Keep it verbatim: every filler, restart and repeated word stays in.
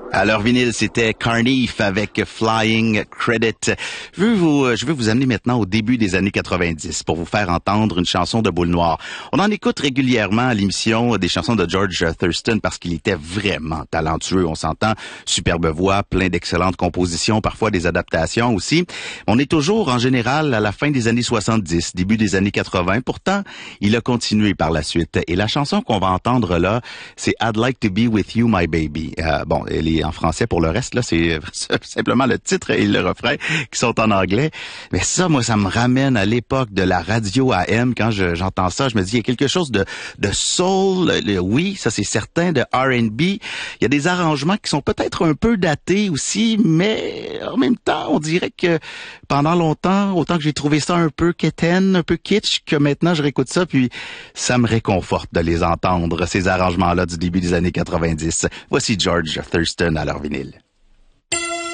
À leur vinyle, c'était Carneef avec Flying Credit. Je veux vous, je veux vous amener maintenant au début des années quatre-vingt-dix pour vous faire entendre une chanson de Boule Noire. On en écoute régulièrement à l'émission des chansons de George Thurston parce qu'il était vraiment talentueux. On s'entend, superbe voix, plein d'excellentes compositions, parfois des adaptations aussi. On est toujours en général à la fin des années soixante-dix, début des années quatre-vingts. Pourtant, il a continué par la suite. Et la chanson qu'on va entendre là, c'est I'd Like to Be With You, My Baby. Euh, bon, elle est en français pour le reste, là, c'est simplement le titre et le refrain qui sont en anglais. Mais ça, moi, ça me ramène à l'époque de la radio A M. Quand je, j'entends ça, je me dis, il y a quelque chose de, de soul, le, oui, ça c'est certain, de R and B. Il y a des arrangements qui sont peut-être un peu datés aussi, mais en même temps, on dirait que pendant longtemps, autant que j'ai trouvé ça un peu quétaine, un peu kitsch, que maintenant je réécoute ça, puis ça me réconforte de les entendre, ces arrangements-là du début des années quatre-vingt-dix. Voici George Thurston à leur vinyle.